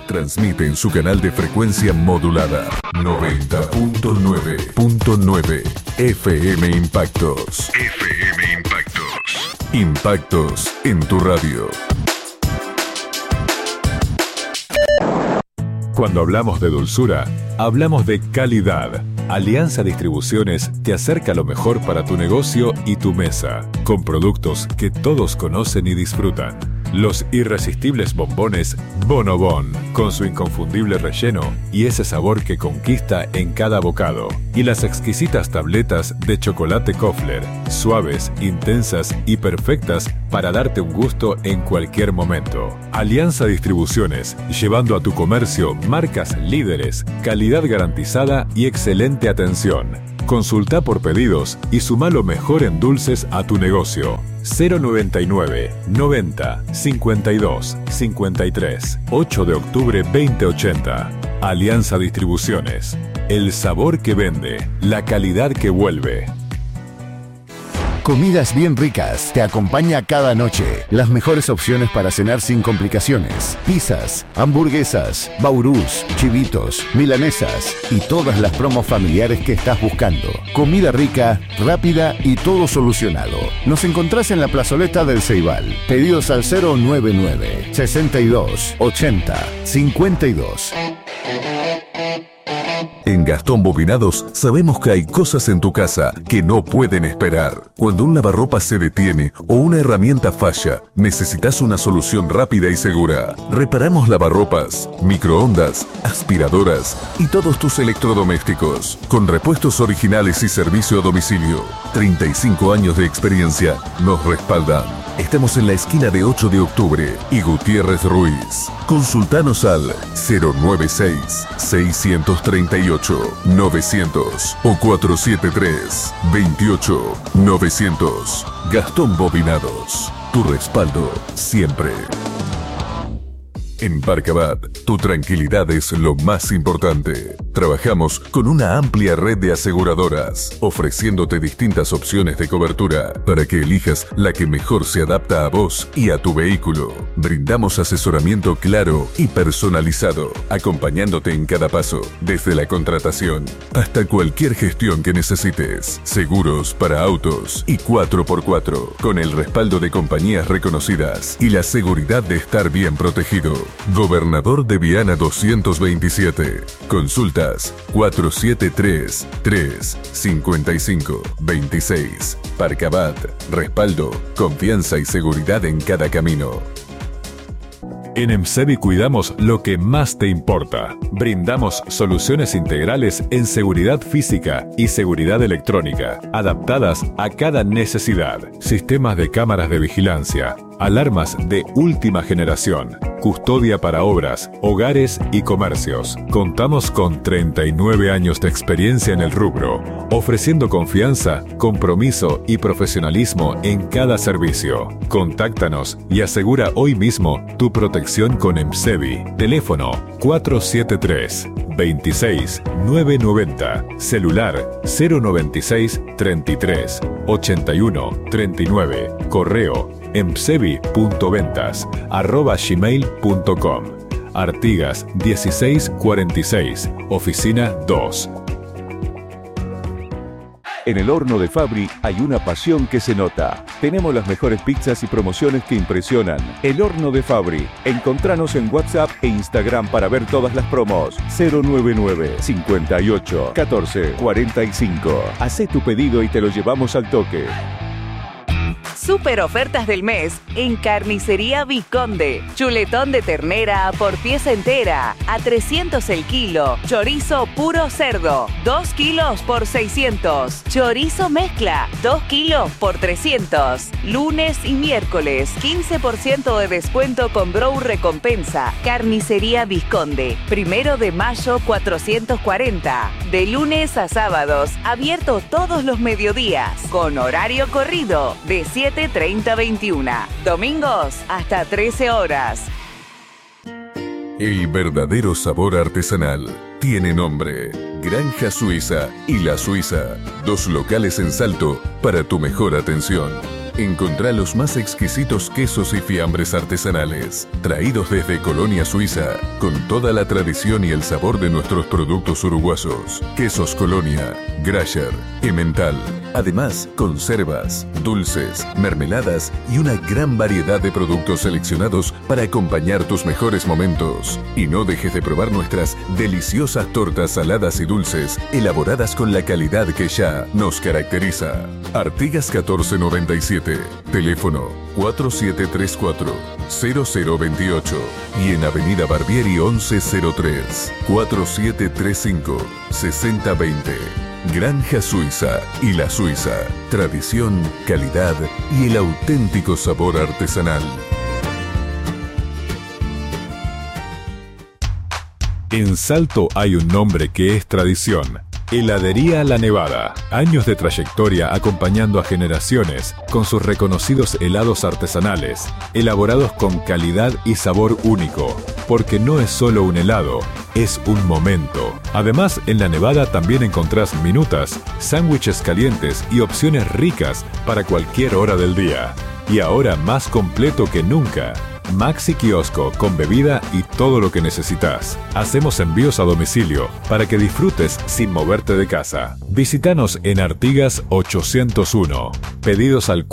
Transmite en su canal de frecuencia modulada 90.9.9 FM Impactos. FM Impactos. Impactos en tu radio. Cuando hablamos de dulzura, hablamos de calidad. Alianza Distribuciones te acerca lo mejor para tu negocio y tu mesa, con productos que todos conocen y disfrutan. Los irresistibles bombones Bonobón, con su inconfundible relleno y ese sabor que conquista en cada bocado. Y las exquisitas tabletas de chocolate Kofler, suaves, intensas y perfectas para darte un gusto en cualquier momento. Alianza Distribuciones, llevando a tu comercio marcas líderes, calidad garantizada y excelente atención. Consulta por pedidos y suma lo mejor en dulces a tu negocio. 099 90 52 53 8 de octubre 2080. Alianza Distribuciones. El sabor que vende, la calidad que vuelve. Comidas bien ricas te acompaña cada noche. Las mejores opciones para cenar sin complicaciones. Pizzas, hamburguesas, baurús, chivitos, milanesas y todas las promos familiares que estás buscando. Comida rica, rápida y todo solucionado. Nos encontrás en la plazoleta del Ceibal. Pedidos al 099 62 80 52. En Gastón Bobinados sabemos que hay cosas en tu casa que no pueden esperar. Cuando un lavarropas se detiene o una herramienta falla, necesitas una solución rápida y segura. Reparamos lavarropas, microondas, aspiradoras y todos tus electrodomésticos. Con repuestos originales y servicio a domicilio. 35 años de experiencia nos respaldan. Estamos en la esquina de 8 de octubre y Gutiérrez Ruiz. Consultanos al 096-638-900 o 473-28-900. Gastón Bobinados. Tu respaldo siempre. En Parcabat, tu tranquilidad es lo más importante. Trabajamos con una amplia red de aseguradoras, ofreciéndote distintas opciones de cobertura para que elijas la que mejor se adapta a vos y a tu vehículo. Brindamos asesoramiento claro y personalizado, acompañándote en cada paso, desde la contratación hasta cualquier gestión que necesites. Seguros para autos y 4x4, con el respaldo de compañías reconocidas y la seguridad de estar bien protegido. Gobernador de Viana 227. Consultas 473-355-26. Parcabat. Respaldo, confianza y seguridad en cada camino. En EMSEVI cuidamos lo que más te importa. Brindamos soluciones integrales en seguridad física y seguridad electrónica, adaptadas a cada necesidad. Sistemas de cámaras de vigilancia, alarmas de última generación, custodia para obras, hogares y comercios. Contamos con 39 años de experiencia en el rubro, ofreciendo confianza, compromiso y profesionalismo en cada servicio. Contáctanos y asegura hoy mismo tu protección con EMSEVI. Teléfono 473-26-990. Celular 096 33 81 39. Correo emsevi.ventas@gmail.com. Artigas 1646, Oficina 2. En el horno de Fabri hay una pasión que se nota. Tenemos las mejores pizzas y promociones que impresionan. El horno de Fabri. Encontranos en WhatsApp e Instagram para ver todas las promos. 099 58 14 45. Hacé tu pedido y te lo llevamos al toque. Super ofertas del mes en Carnicería Vizconde. Chuletón de ternera por pieza entera a 300 el kilo. Chorizo puro cerdo, 2 kilos por 600. Chorizo mezcla, 2 kilos por 300. Lunes y miércoles, 15% de descuento con Brow Recompensa. Carnicería Vizconde. 1 de mayo 440. De lunes a sábados, abierto todos los mediodías. Con horario corrido de 7:30 a 21. Domingos hasta 13 horas. El verdadero sabor artesanal tiene nombre. Granja Suiza y La Suiza. 2 locales en Salto para tu mejor atención. Encontrá los más exquisitos quesos y fiambres artesanales, traídos desde Colonia Suiza, con toda la tradición y el sabor de nuestros productos uruguayos. Quesos Colonia, Grasher, Emmental. Además, conservas, dulces, mermeladas y una gran variedad de productos seleccionados para acompañar tus mejores momentos. Y no dejes de probar nuestras deliciosas tortas saladas y dulces, elaboradas con la calidad que ya nos caracteriza. Artigas 1497, teléfono 4734-0028 y en Avenida Barbieri 1103, 4735-6020. Granja Suiza y La Suiza. Tradición, calidad y el auténtico sabor artesanal. En Salto hay un nombre que es tradición. Heladería La Nevada. Años de trayectoria acompañando a generaciones con sus reconocidos helados artesanales, elaborados con calidad y sabor único. Porque no es solo un helado, es un momento. Además, en La Nevada también encontrás minutas, sándwiches calientes y opciones ricas para cualquier hora del día. Y ahora más completo que nunca. Maxi Kiosco con bebida y todo lo que necesitas. Hacemos envíos a domicilio para que disfrutes sin moverte de casa. Visítanos en Artigas 801. Pedidos al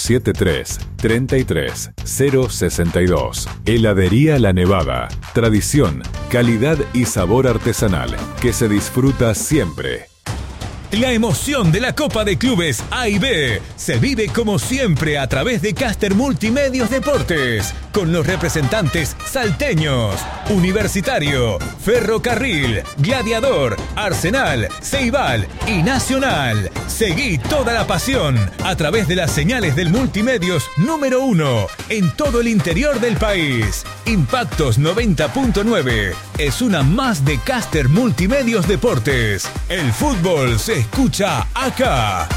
473-33-062. Heladería La Nevada. Tradición, calidad y sabor artesanal que se disfruta siempre. La emoción de la Copa de Clubes A y B se vive como siempre a través de Caster Multimedios Deportes, con los representantes salteños, Universitario, Ferrocarril, Gladiador, Arsenal, Ceibal y Nacional. Seguí toda la pasión a través de las señales del Multimedios número 1 en todo el interior del país. Impactos 90.9 es una más de Caster Multimedios Deportes. El fútbol se escucha acá.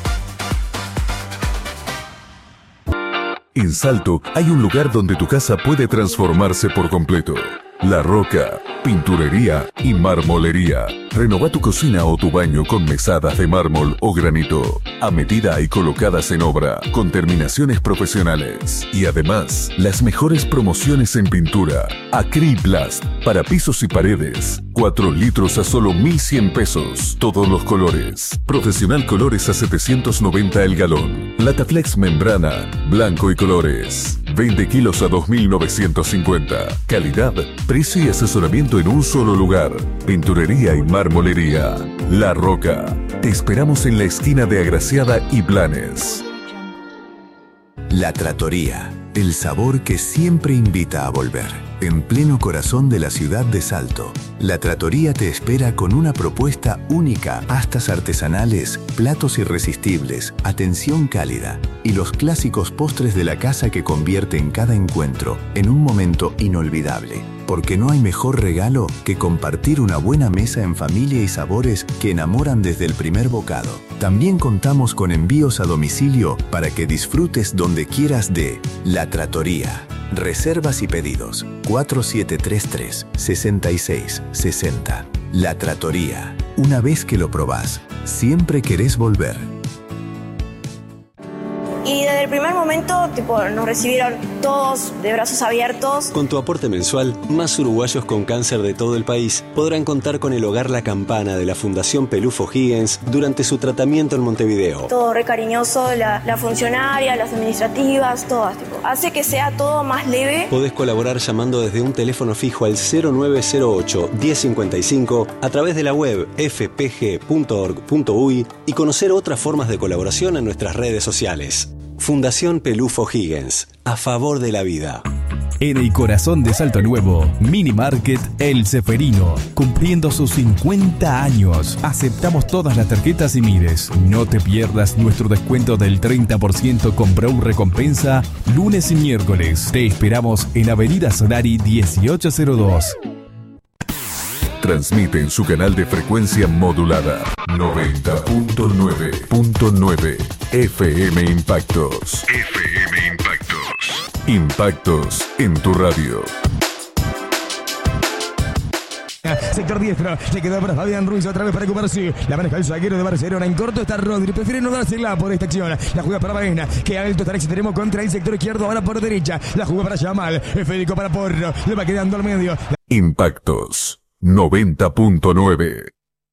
En Salto hay un lugar donde tu casa puede transformarse por completo. La Roca, pinturería y marmolería. Renova tu cocina o tu baño con mesadas de mármol o granito, a medida y colocadas en obra, con terminaciones profesionales. Y además, las mejores promociones en pintura. Acriplast, para pisos y paredes. 4 litros a solo 1.100 pesos. Todos los colores. Profesional Colores a 790 el galón. Lataflex Membrana, blanco y colores. 20 kilos a 2.950. Calidad, precio y asesoramiento en un solo lugar. Pinturería y marmolería. La Roca. Te esperamos en la esquina de Agraciada y Blanes. La Trattoria. El sabor que siempre invita a volver. En pleno corazón de la ciudad de Salto, La Trattoria te espera con una propuesta única, pastas artesanales, platos irresistibles, atención cálida y los clásicos postres de la casa que convierten cada encuentro en un momento inolvidable. Porque no hay mejor regalo que compartir una buena mesa en familia y sabores que enamoran desde el primer bocado. También contamos con envíos a domicilio para que disfrutes donde quieras de La Trattoria. Reservas y pedidos 4733-6660. La Trattoria. Una vez que lo probás, siempre querés volver. Y desde el primer momento, nos recibieron todos de brazos abiertos. Con tu aporte mensual, más uruguayos con cáncer de todo el país podrán contar con el Hogar La Campana de la Fundación Pelufo Higgins durante su tratamiento en Montevideo. Todo re cariñoso, la funcionaria, las administrativas, todas. Hace que sea todo más leve. Podés colaborar llamando desde un teléfono fijo al 0908 1055 a través de la web fpg.org.uy y conocer otras formas de colaboración en nuestras redes sociales. Fundación Pelufo Higgins, a favor de la vida. En el corazón de Salto Nuevo, Mini Market El Ceferino, cumpliendo sus 50 años. Aceptamos todas las tarjetas y mires. No te pierdas nuestro descuento del 30% con Brown Recompensa, lunes y miércoles. Te esperamos en Avenida Solari 1802. Transmite en su canal de frecuencia modulada 90.9.9 FM Impactos. FM Impactos. Impactos en tu radio. sector diestro, le quedó para Fabián Ruiz, otra vez para Cubarsí, la maneja el zaguero de Barcelona, en corto está Rodri, prefiere no dársela por esta acción, la juega para Baena, que alto está el extremo contra el sector izquierdo, ahora por derecha, la juega para Yamal, Federico para Porro, le va quedando al medio. Impactos 90.9.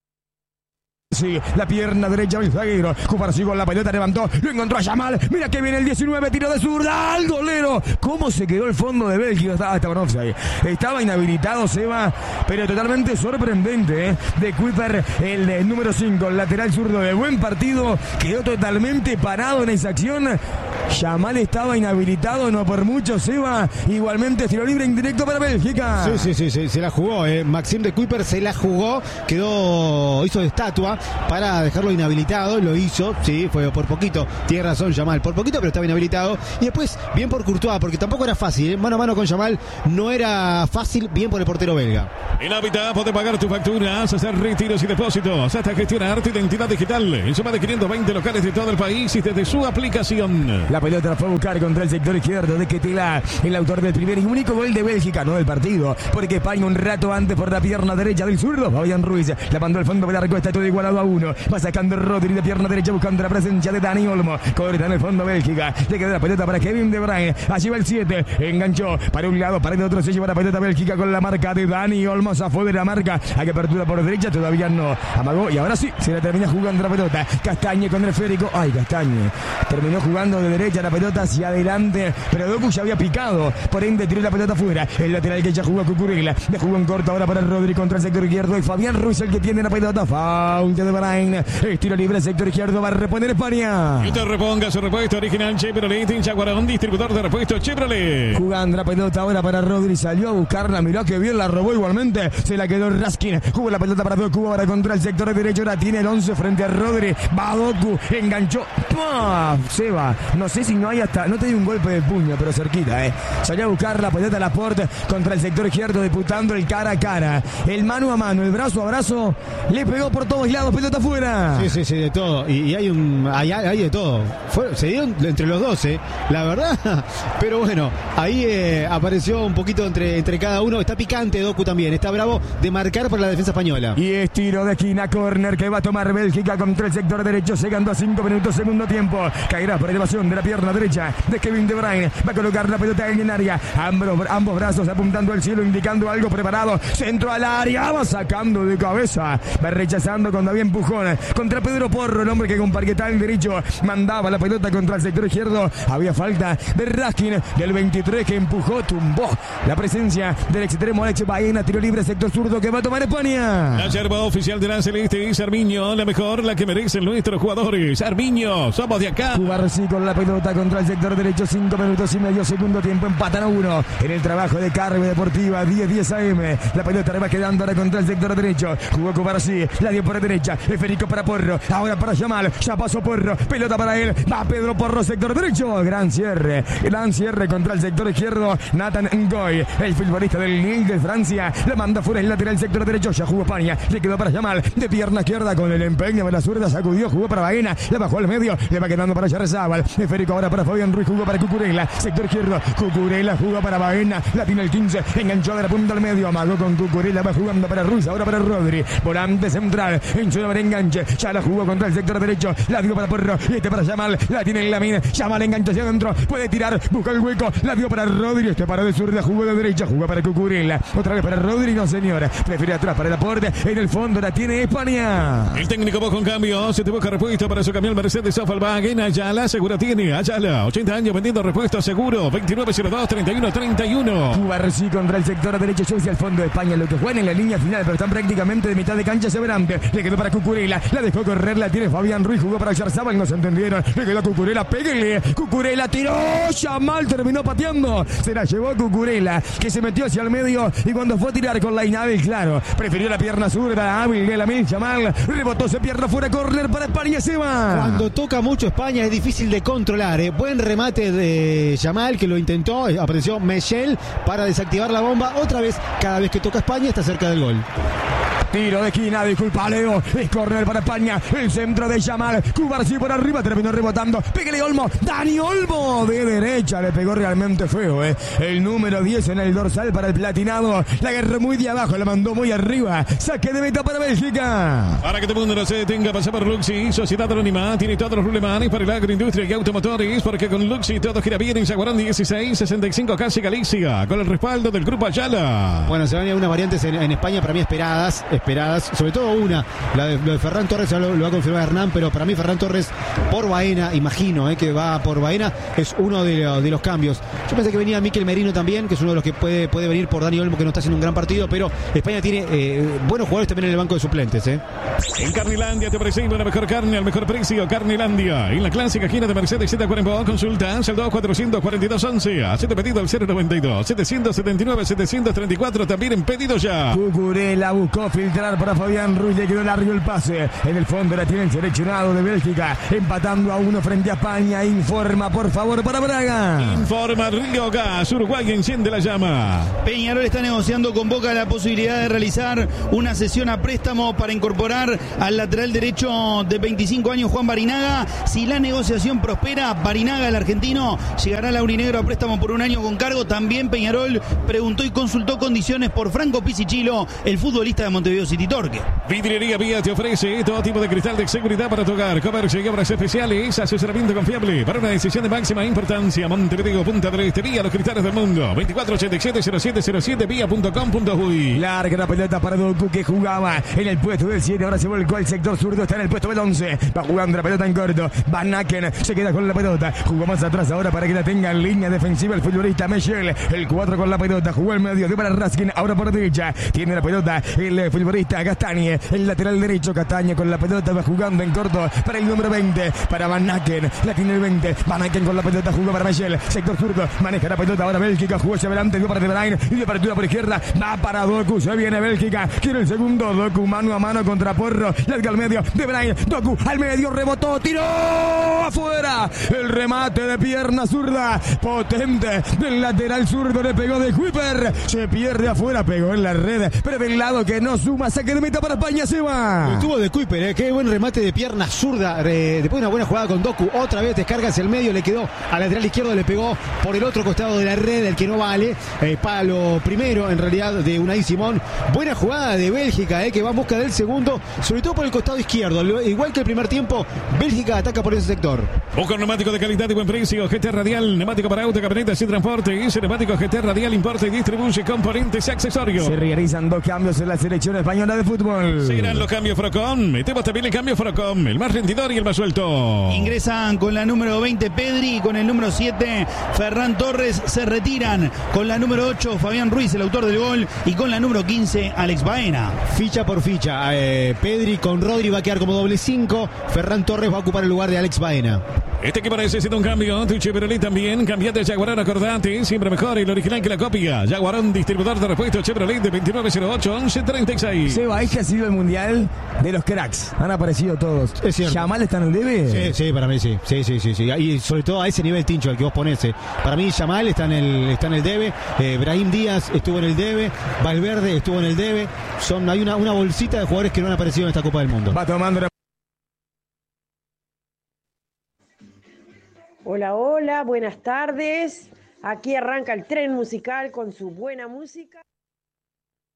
Sí, la pierna derecha del zaguero. Cubarsí con la pelota levantó, lo encontró a Yamal. Mira que viene el 19, tiro de zurda al golero. ¿Cómo se quedó el fondo de Bélgica? Estaba en offside. Estaba inhabilitado Seba, pero totalmente sorprendente, de Kuiper, el número 5, el lateral zurdo de buen partido. Quedó totalmente parado en esa acción. Yamal estaba inhabilitado, no por mucho, Seba. Igualmente tiro libre indirecto para Bélgica. Sí, se la jugó. Maxime de Kuiper se la jugó. Hizo de estatua para dejarlo inhabilitado, lo hizo, sí, fue por poquito, tiene razón Yamal, por poquito, pero estaba inhabilitado. Y después, bien por Courtois, porque tampoco era fácil, mano a mano con Yamal, no era fácil, bien por el portero belga. En Habitat podés pagar tus facturas, hacer retiros y depósitos, hasta gestionar tu identidad digital en suma de 520 locales de todo el país y desde su aplicación. La pelota la fue a buscar contra el sector izquierdo de Ketela, el autor del primer y único gol de Bélgica, no del partido, porque España un rato antes por la pierna derecha del zurdo, Fabián Ruiz, la mandó al fondo del arco, está todo igualado a 1, va sacando Rodri de pierna derecha buscando la presencia de Dani Olmo, corta en el fondo Bélgica, le queda la pelota para Kevin De Bruyne, allí va el 7, enganchó para un lado, para el otro, se lleva la pelota Bélgica con la marca de Dani Olmo, se fue de la marca, hay que apertura por derecha, todavía no, amagó y ahora sí, se la termina jugando la pelota, Castañe con el esférico, Castañe, terminó jugando de derecha la pelota hacia adelante, pero Doku ya había picado, por ende tiró la pelota fuera, el lateral que ya jugó Cucurella, le jugó en corto ahora para Rodri contra el sector izquierdo y Fabián Ruiz el que tiene la pelota, foul de Bruyne, estilo libre, sector izquierdo, va a reponer España. Y te reponga su repuesto original Chevrolet, Jaguarón, distribuidor de repuestos Chevrolet. Jugando la pelota ahora para Rodri, salió a buscarla, miró que bien la robó igualmente, se la quedó Raskin, jugó la pelota para Doku, ahora contra el sector derecho, ahora tiene el 11 frente a Rodri, va Doku, enganchó, ¡pah! Seba, no sé si no hay hasta, no te di un golpe de puño, pero cerquita, salió a buscar la pelota a Laporte contra el sector izquierdo, disputando el cara a cara, el mano a mano, el brazo a brazo, le pegó por todos lados, pelota fuera. Sí, de todo, y hay de todo, se dio entre los dos, la verdad, pero bueno, ahí apareció un poquito entre cada uno, está picante Doku también, está bravo de marcar para la defensa española. Y es tiro de esquina, córner que va a tomar Bélgica contra el sector derecho, llegando a 5 minutos, segundo tiempo, caerá por elevación de la pierna derecha de Kevin De Bruyne, va a colocar la pelota en el área, ambos brazos apuntando al cielo, indicando algo preparado, centro al área, va sacando de cabeza, va rechazando cuando había empujón, contra Pedro Porro, el hombre que con parquetal derecho mandaba la pelota contra el sector izquierdo, había falta de Raskin, del 23 que empujó, tumbó la presencia del extremo Alex Baena, tiro libre, sector zurdo que va a tomar España. La yerba oficial de la Celeste es Armiño, la mejor, la que merecen nuestros jugadores. Armiño, somos de acá. Cubarsí con la pelota contra el sector derecho, 5 minutos y medio, segundo tiempo, empatan a 1 en el trabajo de Carve Deportiva, 10 AM, la pelota le va quedando ahora contra el sector derecho, jugó Cubarsí, la dio por derecha, Federico para Porro, ahora para Yamal, ya pasó Porro, pelota para él, va Pedro Porro, sector derecho, gran cierre contra el sector izquierdo, Nathan Ngoy, el futbolista del Lille de Francia, la manda fuera el lateral sector derecho, ya jugó España, le quedó para Yamal, de pierna izquierda con el empeño de la zurda, sacudió, jugó para Baena, la bajó al medio, le va quedando para Yarzábal, Federico ahora para Fabián Ruiz, jugó para Cucurella, sector izquierdo, Cucurella jugó para Baena, la tiene el 15, enganchó de la punta al medio, amagó con Cucurella, va jugando para Ruiz, ahora para Rodri, volante central, en su enganche, ya la jugó contra el sector derecho, la dio para Porro, y para Yamal, la tiene en la mina, Yamal engancha hacia adentro, puede tirar, busca el hueco, la dio para Rodri, paró de zurda, jugó de derecha, jugó para Cucurella, otra vez para Rodri, no señora, prefiere atrás para el aporte, en el fondo la tiene España. El técnico busca un cambio, se te busca repuesto para su camión Mercedes Volkswagen, Ayala, seguro tiene, Ayala, 80 años vendiendo repuestos seguro, 2902-3131. Cubarsí contra el sector derecho, yo hacia el fondo de España, lo que juegan en la línea final, pero están prácticamente de mitad de cancha hacia adelante, le quedó para Cucurella, la dejó correr, la tiene Fabián Ruiz, jugó para Yarzábal, no se entendieron, le quedó a Cucurella, pégale, Cucurella tiró, Yamal terminó pateando, se la llevó Cucurella, que se metió hacia el medio y cuando fue a tirar con la inhábil, claro, prefirió la pierna zurda, hábil de la Yamal, rebotó, se pierna fuera, córner para España, se va. Cuando toca mucho España es difícil de controlar, buen remate de Yamal que lo intentó, apareció Michel para desactivar la bomba, otra vez, cada vez que toca España está cerca del gol. Tiro de esquina, disculpa Leo. Es córner para España. El centro de Yamal. Cubarsí por arriba, terminó rebotando. Pégale Olmo. Dani Olmo de derecha. Le pegó realmente feo, El número 10 en el dorsal para el platinado. La agarró muy de abajo, la mandó muy arriba. Saque de meta para Bélgica. Para que todo el mundo no se detenga, pasa por Luxi, Sociedad Anónima. Tiene todos los rulemanes para el agroindustria y automotores. Porque con Luxi todo gira bien en Jaguarón 1665 casi Galicia. Con el respaldo del Grupo Ayala. Bueno, se van a unas variantes en España para mí esperadas. Sobre todo una. Lo de Ferran Torres ya lo va a confirmar Hernán, pero para mí Ferran Torres por Baena, imagino que va por Baena, es uno de los cambios. Yo pensé que venía Mikel Merino también, que es uno de los que puede venir por Dani Olmo, que no está haciendo un gran partido, pero España tiene buenos jugadores también en el banco de suplentes. En Carnilandia te presento la mejor carne al mejor precio. Carnilandia, en la clásica esquina de Mercedes Z40. Consultas al 244211. Hacete pedido al 092 779 734. También en pedido ya. Cucurella buscó filtrar para Fabián Ruiz, le quedó largo el pase. En el fondo la tiene el seleccionado de Bélgica, empatando a 1 frente a España. Informa, por favor, para Braga. Informa Río Gas, Uruguay enciende la llama. Peñarol está negociando con Boca la posibilidad de realizar una cesión a préstamo para incorporar al lateral derecho de 25 años Juan Barinaga. Si la negociación prospera, Barinaga, el argentino, llegará al aurinegro a préstamo por 1 año con cargo. También Peñarol preguntó y consultó condiciones por Franco Pisichilo, el futbolista de Montevideo City Torque. Vidriería Vía te ofrece todo tipo de cristal de seguridad para tu hogar, comercio y obras especiales, asesoramiento confiable para una decisión de máxima importancia. Montevideo, Punta del Este, Vía, los cristales del mundo. 2487-0707, vía.com.uy. Larga la pelota para Doku, que jugaba en el puesto del 7, ahora se volcó al sector zurdo, está en el puesto del 11. Va jugando la pelota en corto. Van Aken se queda con la pelota, jugó más atrás ahora para que la tenga en línea defensiva el futbolista Michel. El 4 con la pelota, jugó el medio, dio para Raskin, ahora por derecha. Tiene la pelota el futbolista Castañe, el lateral derecho. Castañe con la pelota, va jugando en corto para el número 20, para Van Aken. La tiene el 20, Van Aken con la pelota, jugó para Michel, sector zurdo, maneja la pelota ahora Bélgica, jugó hacia adelante, dio para De Bruyne y de apertura por izquierda, va para Doku, se viene Bélgica, quiere el segundo, Doku mano a mano contra Porro, larga al medio, De Bruyne, Doku al medio, rebotó, tiró afuera, el remate de pierna zurda, potente del lateral zurdo, le pegó de Kuiper, se pierde afuera, pegó en la red, pero del lado que no suma, saque de meta para España, se va. Estuvo de Kuiper, qué buen remate de pierna zurda, después de una buena jugada con Doku, otra vez descarga hacia el medio, le quedó al lateral izquierdo, le pegó por el otro costado de la red, el que no vale, palo primero en realidad de Unai Simón. Buena jugada de Bélgica, que va en busca del segundo, sobre todo por el costado izquierdo, igual que el primer tiempo, Bélgica ataca por ese sector. Busca un neumático de calidad y buen precio, GT Radial, neumático para auto, camionetas y transporte, ese neumático GT Radial importa y distribuye componentes y accesorios. Se realizan 2 cambios en la selección española de fútbol. Seguirán los cambios Frocom, metemos también el cambio Frocom, el más rendidor y el más suelto. Ingresan con la número 20 Pedri y con el número 7 Ferran Torres, se retiran con la número 8 Fabián Ruiz, el autor del gol, y con la número 15 Alex Baena. Ficha por ficha, Pedri con Rodri va a quedar como doble 5, Ferran Torres va a ocupar el lugar de Alex Baena. Este equipo necesita un cambio, tu Chevrolet también, cambiate a Jaguarón, acordate, siempre mejor el original que la copia. Jaguarón, distribuidor de repuestos Chevrolet de 2908-1136. Seba, este ha sido el mundial de los cracks, han aparecido todos. Es cierto. ¿Yamal está en el debe? Sí, para mí sí. Y sobre todo a ese nivel, Tincho, al que vos ponés. Para mí Yamal está en el debe, Brahim Díaz estuvo en el debe, Valverde estuvo en el debe. Hay una bolsita de jugadores que no han aparecido en esta Copa del Mundo. Va tomando la... Hola, buenas tardes. Aquí arranca el tren musical con su buena música.